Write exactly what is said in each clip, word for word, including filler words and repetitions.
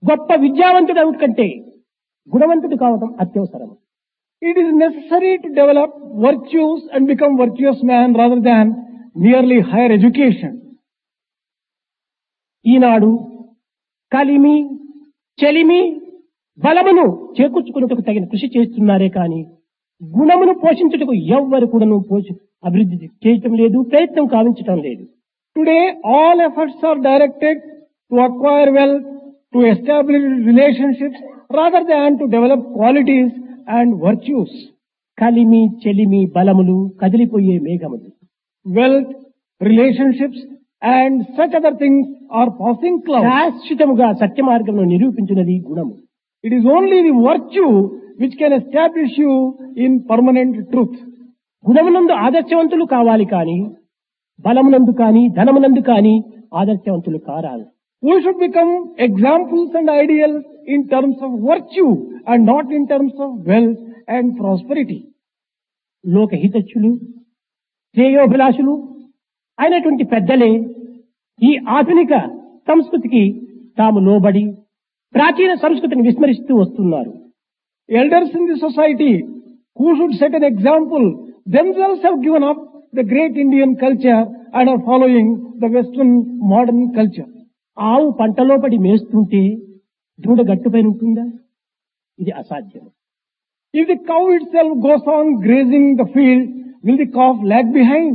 గొప్ప విద్యావంతుడు అవుట కంటే గుణవంతుడు కావడం అత్యవసరం. It is necessary to develop virtues and become virtuous man rather than merely higher education. ఈనాడు కలిమి చెలిమి బలమును చేకూర్చుకున్నట్టుకు తగిన కృషి చేస్తున్నారే కానీ గుణమును పోషించుటకు ఎవ్వరు కూడాను పోషి అభివృద్ధి చేయటం లేదు, ప్రయత్నం కావించటం లేదు. Today all efforts are directed to acquire wealth, to establish relationships rather than to develop qualities and virtues. కలిమి చెలిమి బలములు కదిలిపోయే మేఘములు. Wealth, relationships and such other things are passing clouds. శాశ్వతముగా సత్య మార్గమును నిరూపించినది గుణము. It is only the virtue which can establish you in permanent truth. గుణమునందు ఆదర్శవంతులు కావాలి కానీ బలమునందు కానీ ధనమునందు కానీ ఆదర్శవంతులు కారాలి. We should become examples and ideals in terms of virtue and not in terms of wealth and prosperity. లోకహితచ్చులు శ్రేయోభిలాషులు అయినటువంటి పెద్దలే ఈ ఆధునిక సంస్కృతికి తాము లోబడి ప్రాచీన సంస్కృతిని విస్మరిస్తూ వస్తున్నారు. Elders in the society who should set an example themselves have given up the great Indian culture and are following the Western modern culture. ఆవు పంటలో పడి మేస్తుంటే దూడ గట్టుపైన ఉంటుందా? ఇది అసాధ్యం. If the cow itself goes on grazing the field, will the calf lag behind?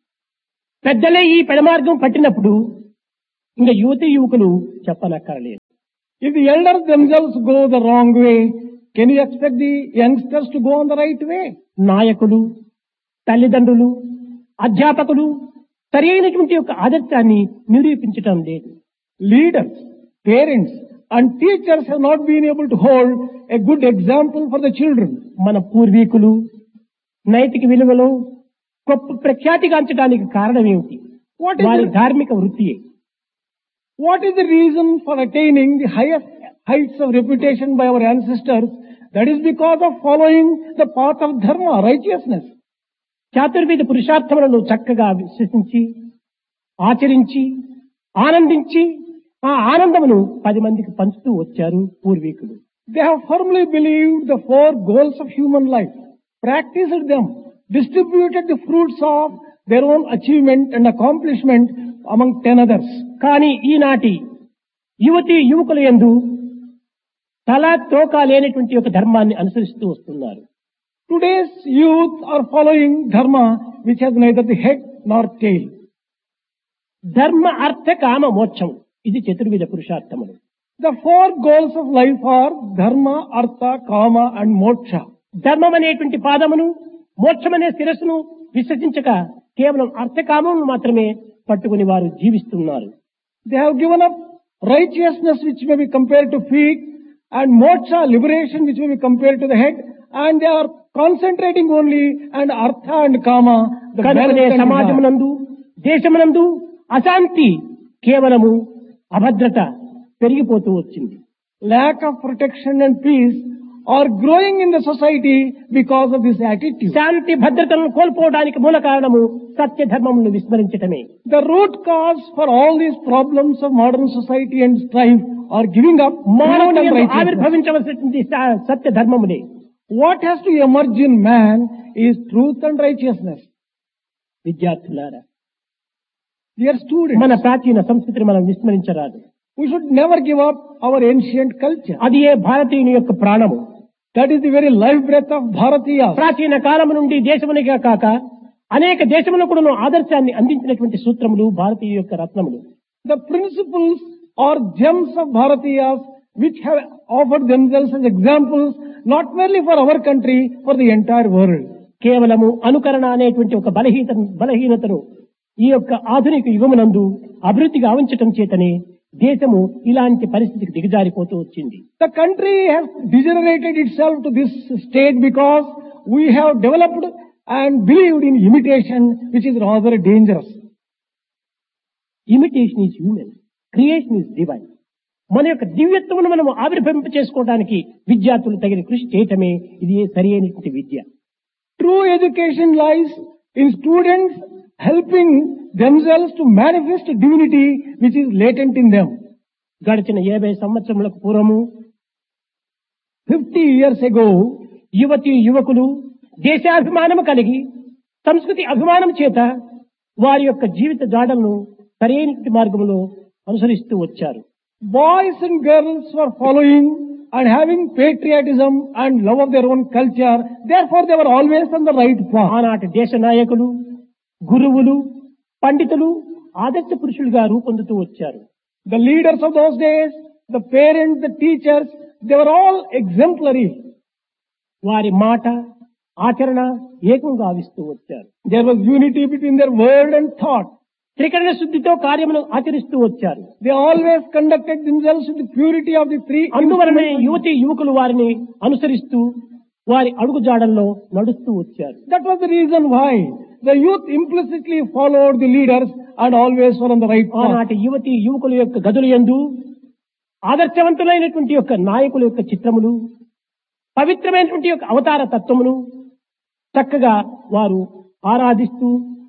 పెద్దలే ఈ పెడమార్గం పట్టినప్పుడు ఇంకా యువతి యువకులు చెప్పనక్కరలేదు. If the elders themselves go the wrong way, can you expect the youngsters to go on the right way? నాయకులు, తల్లిదండ్రులు, అధ్యాపకులు సరి అయినటువంటి యొక్క ఆదర్శాన్ని నిరూపించటం లేదు. Leaders, parents and teachers have not been able to hold a good example for the children. మన పూర్వీకులు నైతిక విలువలో గొప్ప ప్రఖ్యాతిగాంచడానికి కారణం ఏమిటి? వారి ధార్మిక వృత్తియే. What is the reason for attaining the highest heights of reputation by our ancestors? That is because of following the path of dharma, righteousness. చాతుర్వేద పురుషార్థములను చక్కగా విశ్వసించి ఆచరించి ఆనందించి ఆ ఆనందమును పది మందికి పంచుతూ వచ్చారు పూర్వీకులు. They have firmly believed the four goals of human life, practiced them, distributed the fruits of their own achievement and accomplishment among ten others. కానీ ఈనాటి యువతి యువకుల యందు తల తోక లేనటువంటి ఒక ధర్మాన్ని అనుసరిస్తూ వస్తున్నారు. Today's youth are following dharma which has neither the head nor tail. ధర్మ అర్థ కామ మోక్షం ఇది చతుర్విధ పురుషార్థములు. The four goals of life are dharma, artha, kama and moksha. ధర్మం అనేటువంటి పాదమును మోక్షం అనే శిరస్సును విసర్జించక కేవలం అర్థకామమును మాత్రమే పట్టుకుని వారు జీవిస్తున్నారు. They have given up righteousness which may be compared to feet and moksha, liberation which may be compared to the head, and they are concentrating only on artha and kama. The సమాజమునందు దేశమునందు అశాంతి కేవలము అభద్రత పెరిగిపోతూ వచ్చింది. Lack of protection and peace are growing in the society because of this attitude. శాంతి భద్రతలను కోల్పోవడానికి మూల కారణము సత్య ధర్మమును విస్మరించటమే. The root cause for all these problems of modern society and strife are giving up మానవుని ఆవిర్భవించవలసినటువంటి సత్య ధర్మమునే. What has to emerge in man is truth and righteousness. విద్యార్థులారా, dear students, మన ప్రాచీన సంస్కృతిని మనం విస్మరించరాదు. we should never give up our ancient culture. అది ఏ భారతీయుని యొక్క ప్రాణము. That is the very life breath of Bharatiya. ప్రాచీన కాలము నుండి దేశమునిగా కాక అనేక దేశములకు కూడా ఆదర్శాన్ని అందించినటువంటి సూత్రములు భారతీయ యొక్క రత్నములు. The principles or gems of Bharatiyas which have offered themselves as examples not merely for our country, for the entire world. కేవలము అనుకరణ అనేటువంటి ఒక బలహీన బలహీనతను ఈ యొక్క ఆధునిక యుగమునందు అభివృద్ధి గావించటం చేతనే దేశము ఇలాంటి పరిస్థితికి దిగజారిపోతూ వచ్చింది. The country has degenerated itself to this state because we have developed and believed in imitation, which is rather dangerous. Imitation is human, creation is divine. మన యొక్క దివ్యత్వమును మనం ఆవిర్భవింప చేసుకోవడానికి విద్యార్థులు తగిన కృషి చేయటమే ఇది సరి అయినటువంటి విద్య. True education lies in students helping themselves to manifest divinity which is latent in them. గడిచిన యాభై సంవత్సరములకు పూర్వము fifty years ago, యువతి యువకులు దేశాభిమానము కలిగి సంస్కృతి అభిమానం చేత వారి యొక్క జీవిత జాడలను సరైన మార్గంలో అనుసరిస్తూ వచ్చారు. boys and girls were following and having patriotism and love of their own culture. Therefore, they were always on the right path. ఆనాటి దేశ నాయకులు, గురువులు, పండితులు ఆదర్శ పురుషులుగా రూపొందుతూ వచ్చారు. The leaders of those days, the parents, the teachers, they were all exemplary. వారి మాట ఆచరణ ఏకంగా ఆవిస్తూ వచ్చారు. There was unity between their word and thought. త్రికరణ శుద్ధితో కార్యమును ఆచరిస్తూ వచ్చారు. They always conducted themselves with the purity of the three. అందువలనే యువతి యువకులు వారిని అనుసరిస్తూ వారి అడుగుజాడల్లో నడుస్తూ వచ్చారు. That was the reason why the youth implicitly followed the leaders and always were on the right path. ఆనాటి యువతి యువకుల యొక్క గదుల యందు ఆదర్శవంతులైనటువంటి యొక్క నాయకుల యొక్క చిత్రములు, పవిత్రమైనటువంటి యొక్క అవతార తత్వమును చక్కగా వారు ఆరాధిస్తూ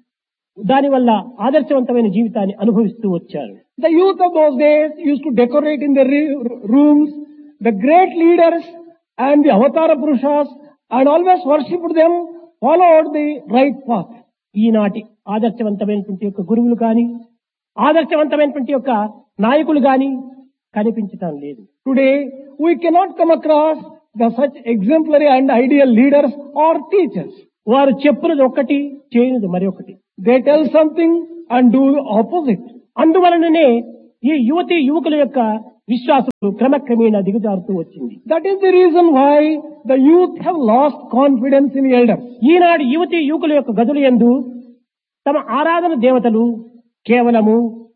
దానివల్ల ఆదర్శవంతమైన జీవితాన్ని అనుభవిస్తూ వచ్చారు. The youth of those days used to decorate in their re- rooms the great leaders and the Avatara Purushas and always worshipped them, followed the right path. ఈనాటి ఆదర్శవంతమైనటువంటి యొక్క గురువులు కానీ ఆదర్శవంతమైనటువంటి యొక్క నాయకులు కానీ కనిపించటం లేదు. Today, we cannot come across the such exemplary and ideal leaders or teachers. వారు చెప్పున్నది ఒక్కటి, చేయనిది మరొకటి. They tell something and do the opposite. అందువలననే ఈ యువతి యువకుల యొక్క విశ్వాసము క్రమక్రమేణా దిగజారుతూ వచ్చింది. That is the reason why the youth have lost confidence in elders. ఈనాడు యువతి యువకుల యొక్క గదుల యందు తమ ఆరాధన దేవతలు కేవలము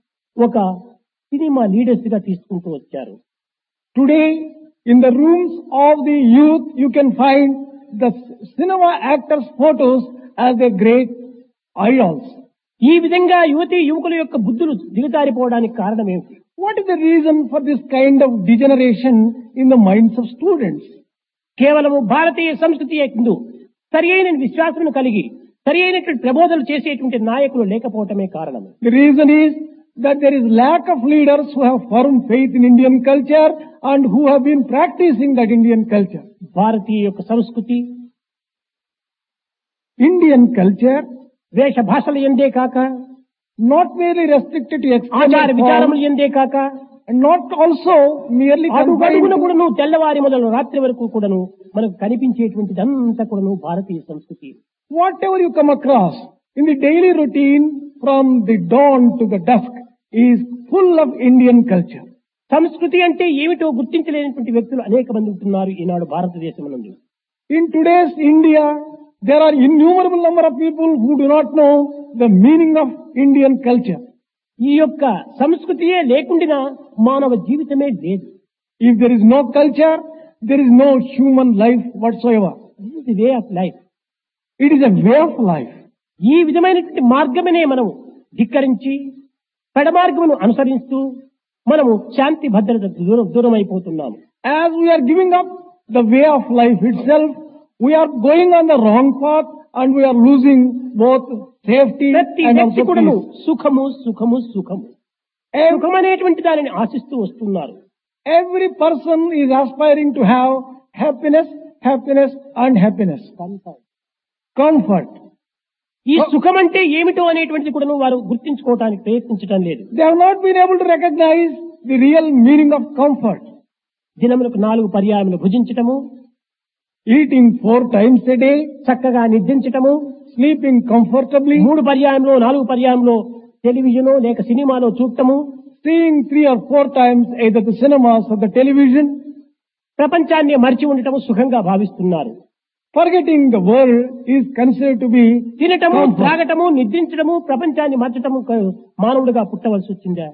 ఒక సినిమా లీడర్స్ గా తీసుకుంటూ వచ్చారు. Today, in the rooms of the youth, you can find the cinema actors' photos as their great idols. ఈ విధంగా యువతి యువకుల యొక్క బుద్ధులు దిగజారిపోవడానికి కారణం ఏమిటి? What is the reason for this kind of degeneration in the minds of students? కేవలము భారతీయ సంస్కృతి యందు సరి అయిన విశ్వాసమును కలిగి సరి అయినటువంటి ప్రబోధనలు చేసేటువంటి నాయకులు లేకపోవటమే కారణం. The reason is that there is lack of leaders who have firm faith in Indian culture and who have been practicing that Indian culture. భారతీయ యొక్క సంస్కృతి, Indian culture, వేష భాషల ఎందే కాక not merely restricted to ఆచార external విచారములు form, ఎందే కాక and not also merely అడుగడుగున confined కూడాను తెల్లవారి మొదలు రాత్రి వరకు కూడాను మనకు కనిపించేటువంటిదంతా కూడాను భారతీయ సంస్కృతి. whatever you come across in the daily routine from the dawn to the dusk is full of Indian culture. సంస్కృతి అంటే ఏమిటో గుర్తించలేనటువంటి వ్యక్తులు అనేక మంది ఉంటున్నారు ఈనాడు భారతదేశం నందు. In today's India, there are innumerable number of people who do not know the meaning of Indian culture. ఈ యొక్క సంస్కృతియే లేకుండా మానవ జీవితమే లేదు. If there is no culture, there is no human life whatsoever. This is the way of life. It is a way of life. ఈ విధమైనటువంటి మార్గమనే మనం ధిక్కరించి పెడమార్గమును అనుసరిస్తూ మనము శాంతి భద్రత దూరం దూరం అయిపోతున్నాము. As we are giving up the way of life itself, we are going on the wrong path and we are losing both safety ప్రతి and వ్యక్తి also కూడాను peace. సుఖము సుఖము సుఖము Ev- సుఖం అనేటువంటి దానిని ఆశిస్తూ వస్తున్నారు. Every person is aspiring to have happiness, happiness and happiness. Comfort. ఈ సుఖం అంటే ఏమిటో అనేటువంటిది కూడా వారు గుర్తించుకోవడానికి ప్రయత్నించడం లేదు. They have not been able to recognize the real meaning of comfort. దినములకు నాలుగు పర్యాయములు భుజించటము, Eating four times a day, చక్కగా నిద్రించటము, sleeping comfortably, మూడు పర్యాయంలో నాలుగు పర్యాయంలో టెలివిజన్ లేక సినిమాలో చూడటము, seeing three or four times either the cinemas or the television, ప్రపంచాన్ని మరిచి ఉండటము సుఖంగా భావిస్తున్నారు. forgetting the world is considered to be తినటము, comfort. త్రాగటము, నిద్రించడము, ప్రపంచాన్ని మర్చటము క- మానవుడిగా పుట్టవలసి వచ్చిందా?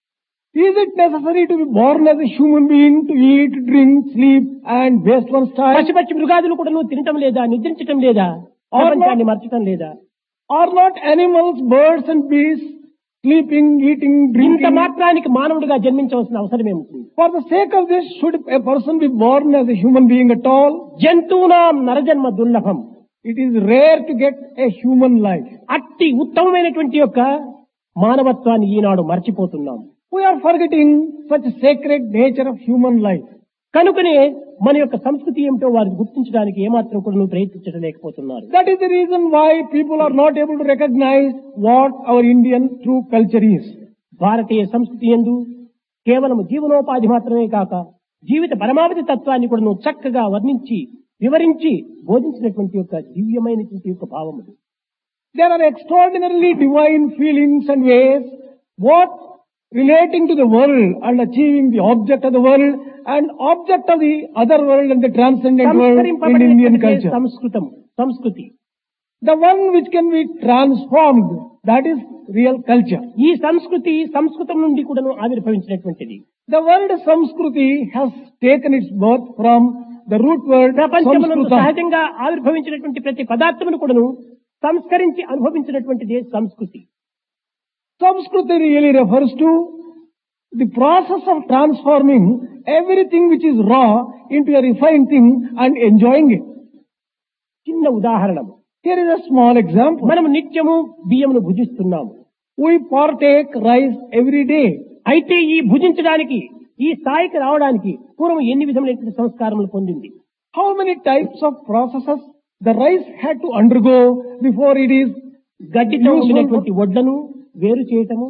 Is it necessary to be born as a human being to eat, drink, sleep and waste one's time? పచ్చి పచ్చి మృగాదులు కూడా నువ్వు తినటం లేదా, నిద్రించటం లేదా, ప్రపంచాన్ని మర్చటం లేదా? Are not animals, birds and beasts sleeping, eating, ఇంత drinking? మాత్రానికి మానవుడిగా జన్మించవలసిన అవసరం ఏముంటుంది? For the sake of this, should a person be born as a human being at all? జంతువునాం నరజన్మ దుర్లభం. It is rare to get a human life. అట్టి ఉత్తమమైనటువంటి యొక్క మానవత్వాన్ని ఈనాడు మర్చిపోతున్నాం. We are forgetting such sacred nature of human life. కనుకనే మన యొక్క సంస్కృతి ఏమిటో వారు గుర్తించడానికి ఏమాత్రం కూడా నువ్వు ప్రయత్నించలేకపోతున్నారు. That is the reason why people are not able to recognize what our Indian true culture is. భారతీయ సంస్కృతి యందు కేవలం జీవనోపాధి మాత్రమే కాక జీవిత పరమావధి తత్వాన్ని కూడా నువ్వు చక్కగా వర్ణించి వివరించి బోధించినటువంటి యొక్క దివ్యమైనటువంటి యొక్క భావములు. There are extraordinarily divine feelings and ways what relating to the world and achieving the object of the world and object of the other world and the transcendent world in Indian culture. సంస్కృతం సంస్కృతి The one which can be transformed, that is real culture. ఈ సంస్కృతి సంస్కృతం నుండి కూడాను ఆవిర్భవించినటువంటిది. The word Samskruti has taken its birth from the root word ప్రపంచంలో Samskrutam. సహజంగా ఆవిర్భవించినటువంటి ప్రతి పదార్థమును కూడాను సంస్కరించి అనుభవించినటువంటిదే సంస్కృతి. Samskruti really refers to the process of transforming everything which is raw into a refined thing and enjoying it. చిన్న ఉదాహరణము. Here is a small example. మనము నిత్యము బియ్యమును భుజిస్తున్నాము. We partake rice every day. అయితే ఈ భుజించడానికి ఈ స్థాయికి రావడానికి పూర్వం ఎన్ని విధములైన సంస్కారములు పొందింది? How many types of processes the rice had to undergo before it is గడ్డితో useful? ఉండినటువంటి వడ్లను వేరు చేయటము,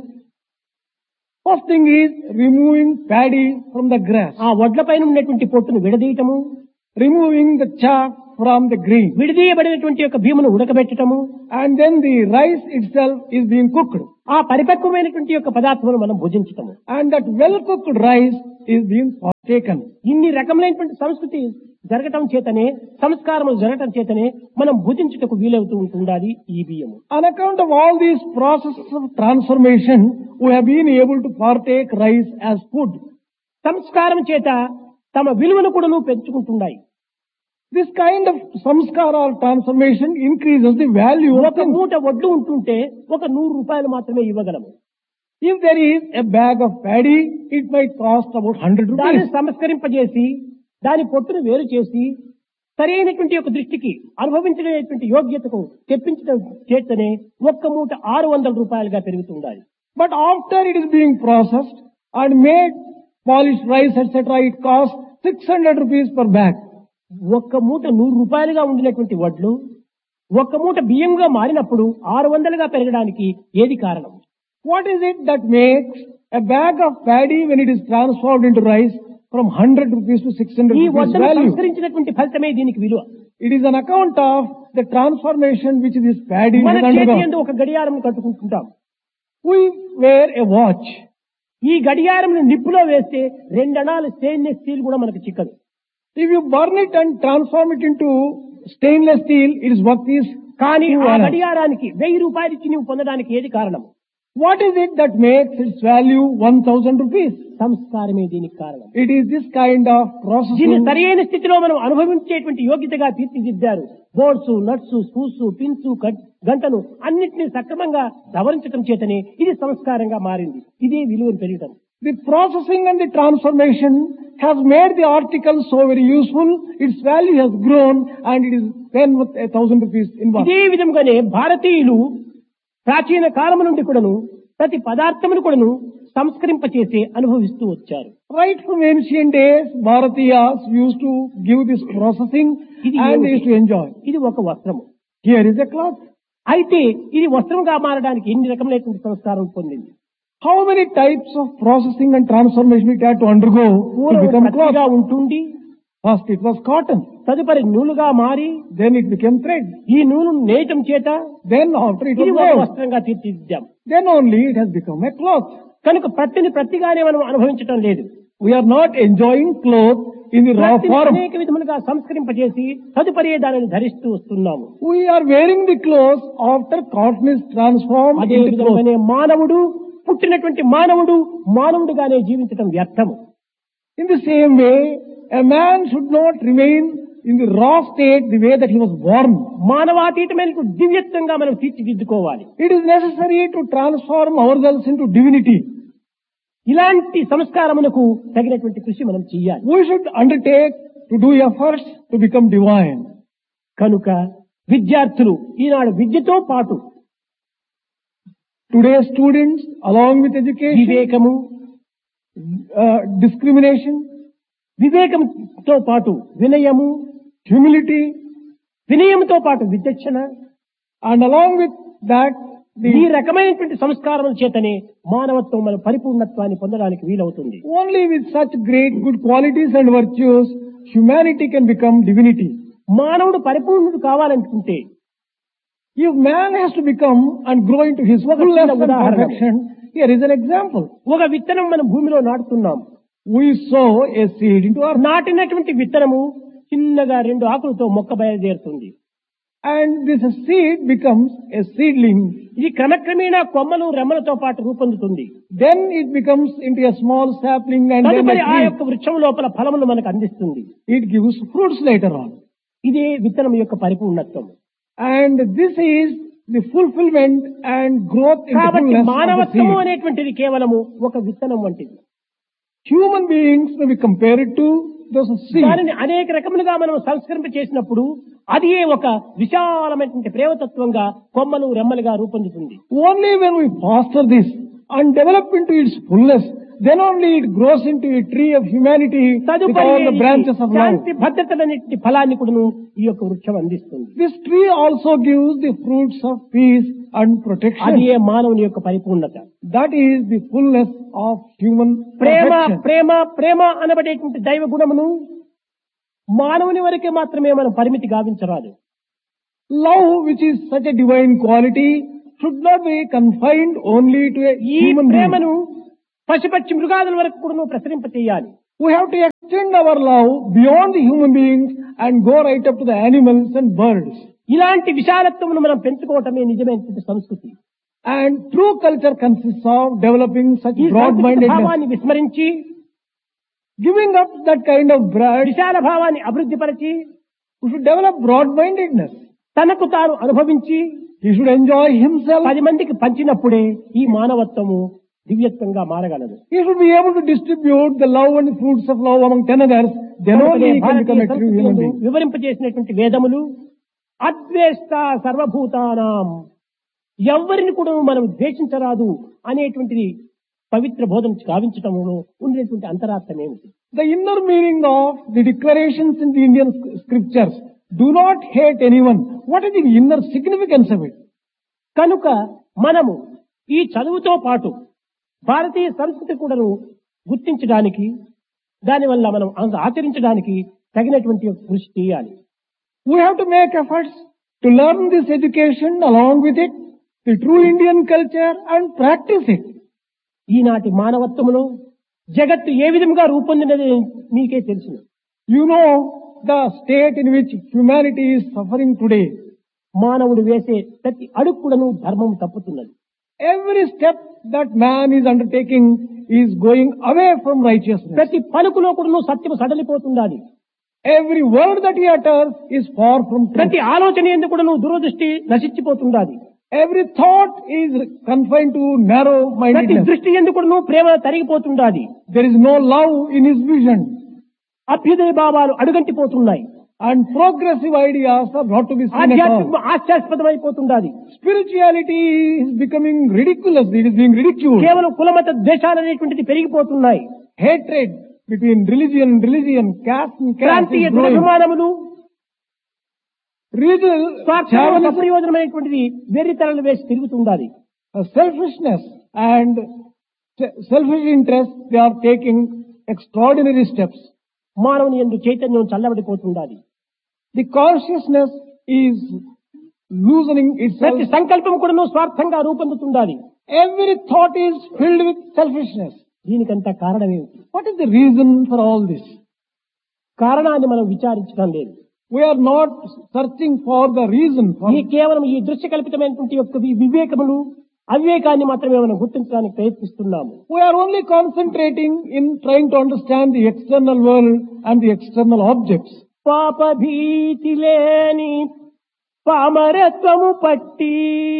First thing is removing paddy from the grass, ఆ వడ్ల పైన ఉన్నటువంటి పొట్టును విడదీయటము, removing the chaff from the grain, విడదీయబడినటువంటి యొక్క భీమును ఉడకబెట్టటము, and then the rice itself is being cooked, ఆ పరిపక్వమైనటువంటి యొక్క పదార్థమును మనం భుజించటము. and that well cooked rice is being partaken. ఇన్ని రకములైనటువంటి సంస్కృతి జరగటం చేతనే, సంస్కారములు జరగటం చేతనే మనం భుజించుటకు వీలవుతూ ఉంటుండాలి ఈ బియ్యము. On account of all these processes of transformation, we have been able to partake rice as food. సంస్కారం చేత తమ విలువను కూడా పెంచుకుంటున్నాయి. This kind of samskara or transformation increases the value of ఒక things. మూట వడ్లు ఉంటుంటే ఒక నూరు రూపాయలు మాత్రమే ఇవ్వగలము. If there is a bag of paddy, it might cost about one hundred దాన్ని rupees. సంస్కరింపజేసి దాని పొట్టును వేరు చేసి సరైనటువంటి యొక్క దృష్టికి అనుభవించలేటువంటి యోగ్యతకు తెప్పించడం చేతనే ఒక్క మూట ఆరు వందల రూపాయలుగా పెరుగుతుండాలి. But after it is being processed and made polished rice, et cetera, it costs six hundred rupees per bag. ఒక్క మూట నూరు రూపాయలుగా ఉండినటువంటి వడ్లు ఒక్క మూట బియ్యంగా మారినప్పుడు ఆరు వందలుగా పెరగడానికి ఏది కారణం? What is it that makes a bag of paddy, when it is transformed into rice, from one hundred rupees to six hundred ఈ rupees వడ్డను value? సంస్కరించినటువంటి ఫలితమే దీనికి విలువ. It is an account of the transformation which this paddy మన has చేతి undergone. యందు ఒక గడియారం కట్టుకుంటుంటాం. We wear a watch. ఈ గడియారం నిప్పులో వేస్తే రెండణాలు స్టెయిన్లెస్ స్టీల్ కూడా మనకు చిక్కదు. If you burn it and transform it into stainless steel, its worth is కానీ two ఆ annas. గడియారానికి వెయ్యి రూపాయలు ఇచ్చి నువ్వు పొందడానికి ఏది కారణం? What is it that makes its value one thousand rupees? సంస్కారమే దీనికి కారణం. It is this kind of దీన్ని processing. సరైన స్థితిలో మనం అనుభవించేటువంటి యోగ్యతగా తీర్చిదిద్దారు. బోర్డ్స్, నట్స్, స్క్రూస్, పిన్స్, గంటను అన్నింటినీ సక్రమంగా సవరించడం చేతనే ఇది సంస్కారంగా మారింది. ఇదే విలువను పెరగటం. The processing and the transformation has made the article so very useful. Its value has grown and it is then worth a thousand rupees in worth. ఇదే విధంగానే భారతీయులు ప్రాచీన కాలం నుండి కూడాను ప్రతి పదార్థమును కూడాను సంస్కరింపచేసి అనుభవిస్తూ వచ్చారు. Right from ancient days, Bharatiyas used to give this processing and they used to enjoy. ఇది ఒక వస్త్రము. Here is a cloth. అయితే ఇది వస్త్రంగా మారడానికి ఎన్ని రకములైనటువంటి సంస్కారం పొందింది? How many types of processing and transformation it had to undergo to పూర్వం become పత్తిగా cloth? ఉంటుండి First it was cotton, తదుపరి నూలుగా మారి then it became thread, ఈ నూలు నేయటం చేత then after it ఇది was ఒక woven, వస్త్రంగా తీర్చిదిద్దాం. then only it has become a cloth. కనుక ప్రతిని ప్రతిగానే మనం అనుభవించటం లేదు. We are not enjoying cloth in the raw ప్రతిని form. అనేక విధములుగా సంస్కరింపజేసి తదుపరి దానిని ధరిస్తూ వస్తున్నాము. We are wearing the clothes after cotton is transformed అదే into cloth. విధంగానే మానవుడు పుట్టినటువంటి మానవుడు మానవుడుగానే జీవించటం వ్యర్థము. In the same way, a man should not remain in the raw state the way that he was born. మానవాతీతమైన దివ్యత్వంగా మనం తీర్చిదిద్దుకోవాలి. It is necessary to transform ourselves into divinity. ఇలాంటి సంస్కారమునకు తగినటువంటి కృషి మనం చెయ్యాలి. We should undertake to do efforts to become divine. కనుక విద్యార్థులు ఈనాడు విద్యతో పాటు Today's students, along with education, వివేకము, uh, discrimination, వివేకంతో పాటు వినయము, humility, వినయంతో పాటు విచక్షణ, and along with that, ఈ the, రకమైనటువంటి సంస్కారముల చేతనే మానవత్వం మన పరిపూర్ణత్వాన్ని పొందడానికి వీలవుతుంది. only with such great good qualities and virtues, humanity can become divinity. మానవుడు పరిపూర్ణుడు కావాలనుకుంటే If man has to become and grow into his ఒక fullness చిన్న and ఉదాహరణ. perfection, here is an example. ఒక విత్తనం మనం భూమిలో నాటుతున్నాం. We sow a seed into our నాటినటువంటి విత్తనము చిన్నగా రెండు ఆకులతో మొక్క బయలుదేరుతుంది. and this seed becomes a seedling. ఇది క్రమక్రమేణా కొమ్మలు రెమ్మలతో పాటు రూపొందుతుంది. Then it becomes into a small sapling and then తదుపరి a ఆ tree. యొక్క వృక్షం లోపల ఫలములు మనకు అందిస్తుంది. It gives fruits later on. ఇదే విత్తనం యొక్క పరిపూర్ణత్వం. And this is the fulfillment and growth in the కాబట్టి fullness of the మానవత్వము seed. అనేటువంటిది కేవలము ఒక విత్తనం వంటిది. Human beings may be compared to those seeds. దానిని అనేక రకములుగా మనం సంస్కరింప చేసినప్పుడు అది ఒక విశాలమైనటువంటి ప్రేమతత్వంగా కొమ్మలు రెమ్మలుగా రూపొందుతుంది. Only when we foster this and develop into its fullness, then only it grows into a tree of humanity with తదుపరి all the branches of love. శాంతి భద్రతలన్నింటి ఫలాన్ని కూడాను ఈ యొక్క వృక్షం అందిస్తుంది. This tree also gives the fruits of peace and protection. అది ఏ మానవుని యొక్క పరిపూర్ణత. That is the fullness of human Prema perfection. ప్రేమ ప్రేమ అనబడేటువంటి దైవ గుణమును మానవుని వరకే మాత్రమే మనం పరిమితి గావించరాదు. Love, which is such a divine quality, should not be confined only to a ఈ human being. ప్రేమను పశుపక్షి మృగాదుల వరకు కూడా ప్రసరింప చేయాలి. We have to extend our love beyond the human beings and go right up to the animals and birds. ఇలాంటి విశాలత్వమును మనం పెంచుకోవటమే నిజమైనటువంటి సంస్కృతి. And true culture consists of developing such ఈ సంస్కృతి broad-mindedness, భావాన్ని విస్మరించి giving up that kind of broad. విశాల భావాన్ని అభివృద్ధి పరిచి We should develop broad-mindedness. తనకు తాను అనుభవించి He should enjoy himself. పది మందికి పంచినప్పుడే ఈ మానవత్వము దివ్యత్వంగా మారగలదు. He should be able to distribute the love and fruits of love among ten others. Then only he can become a true human being. వివరింపజేసినటువంటి వేదములు అద్వేష్ట సర్వభూతానాం, ఎవరిని కూడా మనం ద్వేషించరాదు అనేటువంటిది పవిత్ర బోధన గావించటంలో ఉండేటువంటి అంతరార్థం ఏమిటి? The inner meaning of the declarations in the Indian scriptures, do not hate anyone. What is the inner significance of it? కనుక మనము ఈ చదువుతో పాటు భారతీయ సంస్కృతి కూడాను గుర్తించడానికి, దానివల్ల మనం ఆచరించడానికి తగినటువంటి కృషి చేయాలి. We have to make efforts to learn this education, along with it, the true Indian culture, and practice it. ఈనాటి మానవత్వములో జగత్తు ఏ విధంగా రూపొందినది మీకే తెలుసు. You know the state in which humanity is suffering today. మానవుడు వేసే ప్రతి అడుగులను ధర్మం తప్పుతున్నది. Every step that man is undertaking is going away from righteousness. ప్రతి పలుకులో కూడా సత్యము సడలిపోతుండాలి. Every word that he utters is far from truth. ప్రతి ఆలోచన ఎందుకు కూడా దురదృష్టి నశించిపోతుండాలి. Every thought is confined to narrow ప్రతి mindedness. దృష్టి ఎందుకు కూడా ప్రేమ తరిగిపోతుండాలి. There is no love in his vision, అభ్యుదయ భావాలు అడుగంటిపోతున్నాయి. and progressive ideas are not to be seen at all. ఆధ్యాత్మికం హాస్యాస్పదమైపోతుండాలి. Spirituality is becoming ridiculous. It is being ridiculed. కేవలం కులమత ద్వేషాలు అనేటువంటిది పెరిగిపోతున్నాయి. Hatred between religion and religion, caste and caste ప్రాంతీయ is growing. దురభిమానములు, Regional స్వార్థ chauvinism, ప్రయోజనమైనటువంటిది వెర్రితరలు వేసి తిరుగుతుండాలి. uh, selfishness and se- selfish interest, they are taking extraordinary steps. మానవుని యందు చైతన్యం చల్లబడిపోతుండాలి. The consciousness is loosening itself. ప్రతి సంకల్పం కూడా స్వార్థంగా రూపొందుతుండాలి. Every thought is filled with selfishness. దీనికంతా కారణం ఏమిటి? What is the reason for all this? కారణాన్ని మనం విచారించడం లేదు. We are not searching for the reason for ఈ కేవలం ఈ దృశ్య కల్పితమైనటువంటి యొక్క ఈ వివేకములు అవివేకాన్ని మాత్రమే మనం గుర్తించడానికి ప్రయత్నిస్తున్నాము. We are only concentrating in trying to understand the external world and the external objects. పాప భీతి లేని పామరత్వము పట్టి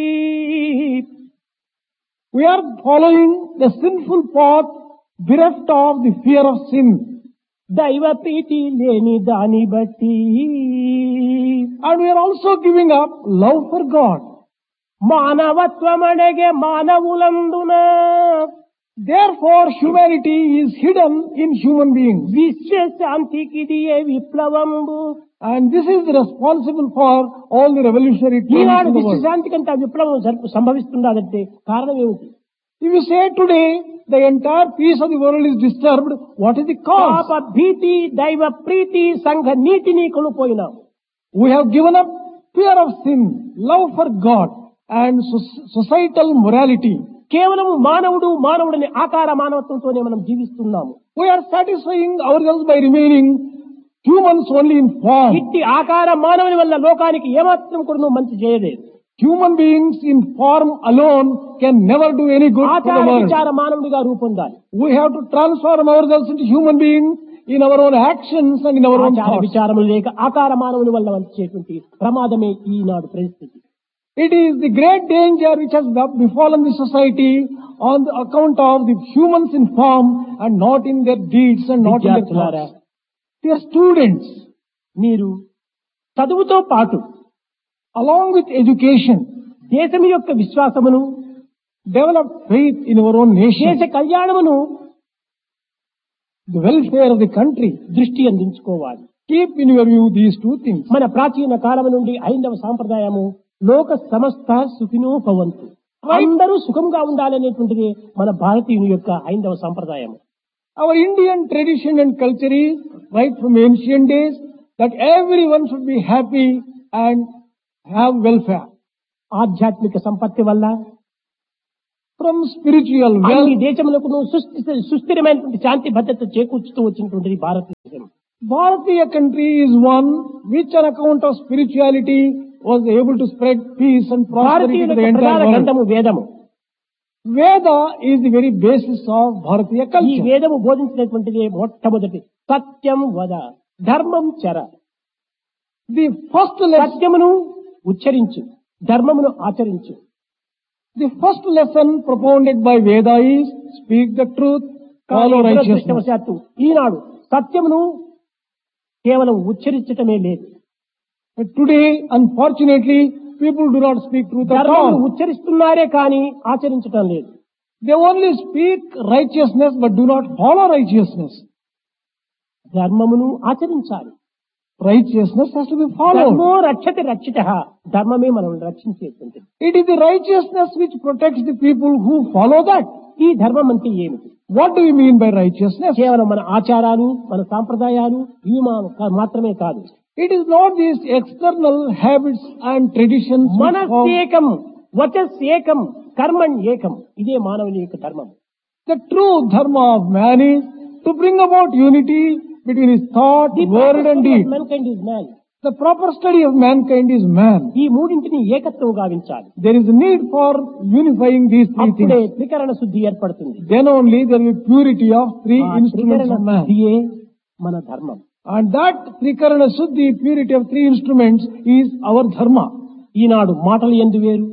We are following the sinful path bereft of the fear of sin. దైవ ప్రీతి లేని దాని బట్టి And we are also giving up love for God. మానవత్వమడగే మానవులందున Therefore, humanity is hidden in human beings. విశ్వ శాంతికి ఇదియే విప్లవంబు. And this is responsible for all the revolutionary trends Eenadu in the world. విశ్వశాంతి కంటే ఆ విప్లవం జరుపు- సంభవిస్తున్నదంటే కారణం ఏమిటి? If you say today the entire peace of the world is disturbed, what is the cause? పాప భీతి దైవ ప్రీతి సంఘ నీతిని కోల్పోయినాం. We have given up fear of sin, love for God, and soc- societal morality. కేవలం మానవుడు మానవుడిని ఆకార మానవత్వంతోనే మనం జీవిస్తున్నాము. We are satisfying ourselves by remaining humans only in form. ఇట్టి ఆకార మానవుని వల్ల లోకానికి ఏమాత్రం కూడా మంచి చేయలేదు. Human beings in form alone can never do any good for ఆచార the world. విచార మానవుడిగా రూపొందాలి. We have to transform ourselves into human beings in our own actions and in our own ఆచార thoughts. విచారములు లేక ఆకార మానవుని వల్ల వచ్చేటువంటి ప్రమాదమే ఈనాడు పరిస్థితి. It is the great danger which has befallen the society on the account of the humans in form and not in their deeds and not in their విద్యార్థులారా, thoughts. They are students. మీరు చదువుతో పాటు Along with education, దేశం యొక్క విశ్వాసమును, develop faith in our own దేశ nation, కళ్యాణమును the welfare of the country. దృష్టి అందించుకోవాలి. Keep in your view these two things. మన ప్రాచీన కాలం నుండి ఐదవ సాంప్రదాయము లోక సమస్త సుఖినో భవంతు, అందరూ సుఖంగా ఉండాలనేటువంటిది మన భారతీయుని యొక్క ఐదవ సంప్రదాయం. Our Indian tradition and culture is right from ancient days that everyone should be happy and have welfare. ఆధ్యాత్మిక సంపత్తి వల్ల From spiritual అన్ని wealth, దేశములకు సుస్థి- సుస్థిరమైనటువంటి శాంతి భద్రత చేకూర్చుతూ వచ్చినటువంటిది భారతదేశం. Bharatiya country is one which on account of spirituality was able to spread peace and prosperity భారతీయుల to the యొక్క ప్రధాన entire world. గ్రంథము వేదము. Veda is the very basis of Bharatiya ఈ culture. వేదము బోధించినటువంటిది మొట్టమొదటి సత్యం వద ధర్మం చర. The first lesson, సత్యమును ఉచ్చరించు, ధర్మమును ఆచరించు. the first lesson propounded by Veda is speak the truth, follow కానీ righteousness. దురదృష్టవశాత్తు ఈనాడు సత్యమును కేవలం ఉచ్చరించటమే లేదు, But today, unfortunately, people do not speak truth at ధర్మమును all. ఉచ్చరిస్తున్నారే కానీ ఆచరించటం లేదు. They only speak righteousness but do not follow righteousness. ధర్మమును ఆచరించాలి. Righteousness has to be followed. ధర్మో రక్షతి రక్షిత, ధర్మమే మనల్ని రక్షించేటువంటిది. It is the righteousness which protects the people who follow that. ఈ ధర్మం అంటే ఏమిటి? What do you mean by righteousness? కేవలం మన ఆచారాలు మన సాంప్రదాయాలు ఇవి మా- మాత్రమే కాదు. It is not these external habits and traditions which form మనస్సేకం వచస్ ఏకం కర్మణ్ ఏకం, ఇదే మానవుని యొక్క ధర్మం. the true dharma of man is to bring about unity between his thought, word and deed. Mankind is man. The proper study of mankind is man. ఈ మూడింటిని ఏకత్వం గావించాలి. There is a need for unifying these three అప్పుడే things. త్రికరణ శుద్ధి ఏర్పడుతుంది. Then only there will be purity of three ఆ instruments త్రికరణ of man. శుద్ధియే మన ధర్మం. And that Trikarana Suddhi, purity of three instruments, is our dharma. ఈనాడు మాటలు ఎందు వేరు,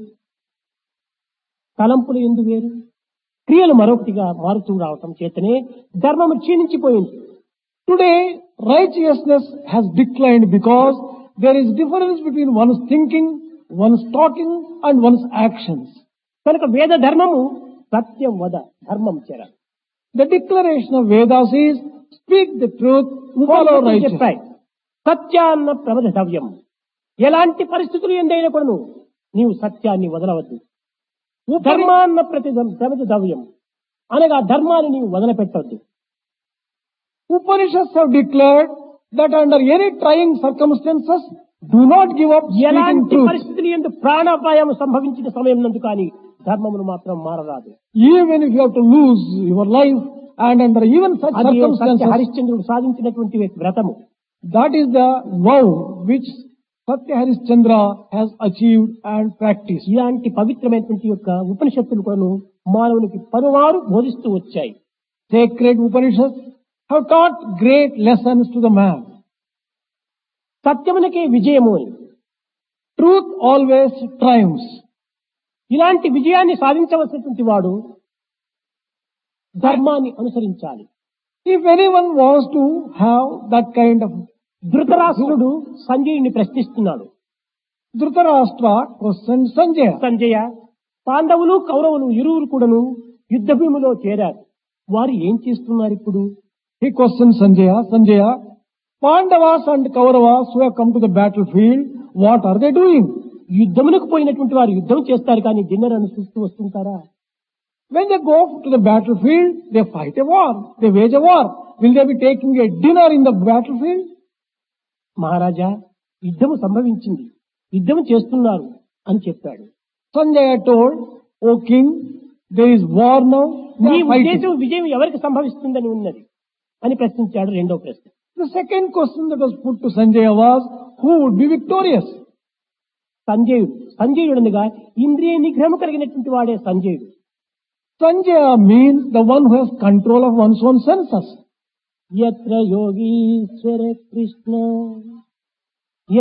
తలంపులు ఎందు వేరు, క్రియలు మరొకటిగా మారుతూ రావటం చేతనే ధర్మము క్షీణించిపోయింది. Today, righteousness has declined because there is difference between one's thinking, one's talking, and one's actions. కనుక వేద ధర్మము సత్యం వద ధర్మం చెర. The declaration of Vedas is speak the truth, follow ఉపనిషత్తులు righteousness. చెప్పాయి సత్యాన్న ప్రమదవ్యం. ఎలాంటి పరిస్థితులు ఎందైనా కూడా నీవు సత్యాన్ని వదలవద్దు. ధర్మాన్న ప్రతి ప్రమదవ్యం అనగా ధర్మాన్ని నీవు వదిలిపెట్టవద్దు. Upanishads have declared that under any trying circumstances, do not give up speaking ఎలాంటి truth. పరిస్థితులు ఎందు ప్రాణాపాయం సంభవించిన సమయం నందు కానీ ధర్మమును మాత్రం మారరాదు. Even if you have to lose your life and under even such అది సత్య circumstances, హరిశ్చంద్రుడు సాధించినటువంటి వ్రతము. that is the vow which Satya Harishchandra has achieved and practiced. ఇలాంటి పవిత్రమైనటువంటి యొక్క ఉపనిషత్తులు కూడా మానవునికి పలువారు బోధిస్తూ వచ్చాయి. Sacred Upanishads have taught great lessons to the man. సత్యమునకే విజయము అని. Truth always triumphs. ఇలాంటి విజయాన్ని సాధించవలసినటువంటి వాడు ధర్మాన్ని అనుసరించాలి. If anyone wants to have that kind of Dhritarashtrudu సంజయుని ప్రశ్నిస్తున్నాడు. Dhritarashtra questioned Sanjaya. Sanjaya, పాండవులు కౌరవులు ఇరువురు కూడాను యుద్ధ భూమిలో చేరారు. వారు ఏం చేస్తున్నారు ఇప్పుడు? He questioned Sanjaya, Sanjaya, Pandavas and Kauravas who have come to the battlefield, what are they doing? యుద్ధమునకు పోయినటువంటి వారు యుద్ధం చేస్తారు కానీ డిన్నర్ అని చూస్తూ వస్తుంటారా? When they go to the battlefield, they fight a war, they wage a war. Will they be taking a dinner in the battlefield? మహారాజా, యుద్ధము సంభవించింది, యుద్ధం చేస్తున్నారు అని చెప్పాడు. Sanjaya told, O king, there is war now, నీ they are fighting. ఉద్దేశం విజయం ఎవరికి సంభవిస్తుందని ఉన్నది అని ప్రశ్నించాడు. రెండో ప్రశ్న. The second question that was put to Sanjaya was, who would be victorious? సంజయుడు. సంజయుడనగా ఇంద్రియ నిగ్రహం కలిగినటువంటి వాడే సంజయుడు. Sanjaya means the one who has control of one's own senses. యత్ర Yogeeshwara Krishna